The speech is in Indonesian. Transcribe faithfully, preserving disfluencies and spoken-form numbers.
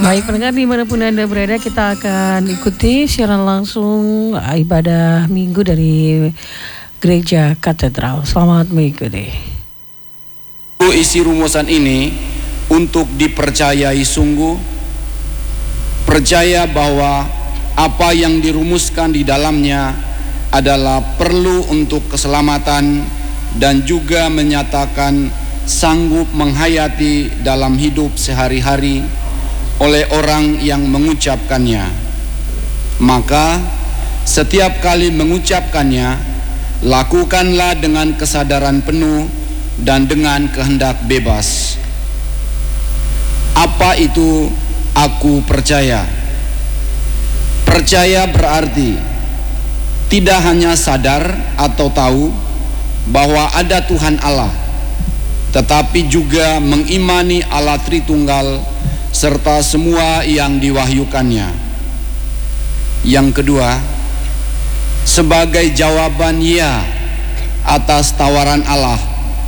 Baik pendengar dimanapun Anda berada, kita akan ikuti siaran langsung ibadah minggu dari Gereja Katedral. Selamat mengikuti. Isi rumusan ini untuk dipercayai sungguh, percaya bahwa apa yang dirumuskan di dalamnya adalah perlu untuk keselamatan dan juga menyatakan sanggup menghayati dalam hidup sehari-hari oleh orang yang mengucapkannya. Maka setiap kali mengucapkannya, lakukanlah dengan kesadaran penuh dan dengan kehendak bebas. Apa itu aku percaya? Percaya berarti tidak hanya sadar atau tahu bahwa ada Tuhan Allah, tetapi juga mengimani Allah Tritunggal serta semua yang diwahyukannya. Yang kedua, sebagai jawaban ya atas tawaran Allah